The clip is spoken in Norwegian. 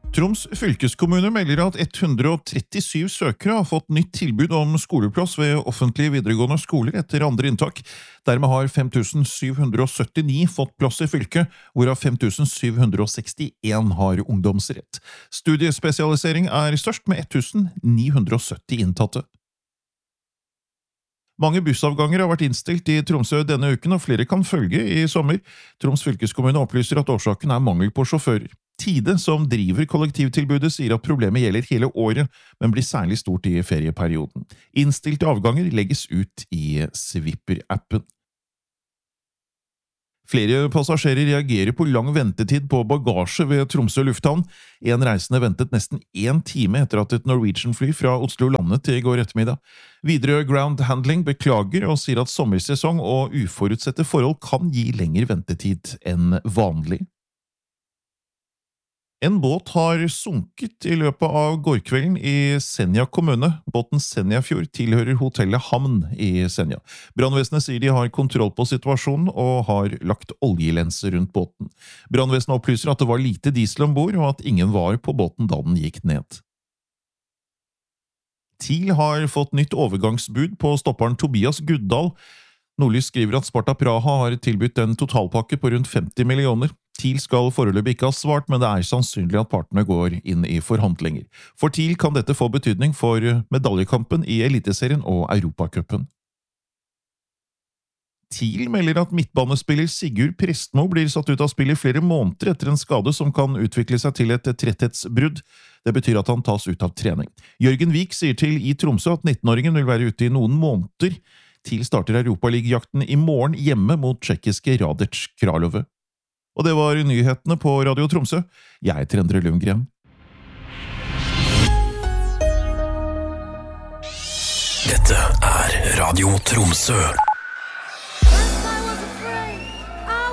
Troms fylkeskommune melder at 137 søkere har fått nytt tilbud om skoleplass ved offentlige videregående skoler etter andre inntak. Dermed har 5779 fått plass i fylket, hvorav 5761 har ungdomsrett. Studiespesialisering er størst med 1970 inntatte. Mange bussavganger har vært innstilt i Tromsø denne uken, og flere kan følge i sommer. Troms fylkeskommune opplyser at årsaken er mangel på sjåfører. Tide, som driver kollektivtilbudet, sier at problemet gjelder hele året, men blir særlig stort i ferieperioden. Innstilte avganger legges ut i Swipper-appen. Flere passasjerer reagerer på lang ventetid på bagasje ved Tromsø lufthavn. En reisende ventet nesten 1 time etter at et Norwegian-fly fra Oslo landet i går ettermiddag. Videre Ground Handling beklager og sier at sommersesong og uforutsette forhold kan gi lengre ventetid enn vanlig. En båt har sunket i løpet av gårkvelden i Senja kommune. Båten Senjafjord tilhører hotellet Hamn i Senja. Brannvesenet sier de har kontroll på situasjonen og har lagt oljelenser rundt båten. Brannvesenet opplyser at det var lite diesel ombord og at ingen var på båten da den gikk ned. TIL har fått nytt overgangsbud på stopperen Tobias Guddal. Nordlys skriver at Sparta Praha har tilbudt en totalpakke på rundt 50 millioner. TIL skal foreløpig ikke ha svart, men det er sannsynlig at partene går inn i forhandlinger. For TIL kan dette få betydning for medaljekampen i Eliteserien og Europacupen. TIL melder at midtbanespiller Sigurd Prestmo blir satt ut av spill i flere måneder etter en skade som kan utvikle seg til et tretthetsbrudd. Det betyr at han tas ut av trening. Jørgen Vik sier til i Tromsø at 19-åringen vil være ute i noen måneder. TIL starter Europaligajakten i morgen hjemme mot tsjekkiske Radec Kralove. Og det var nyhetene på Radio Tromsø. Jeg heter Endre Lundgren. Dette er Radio Tromsø.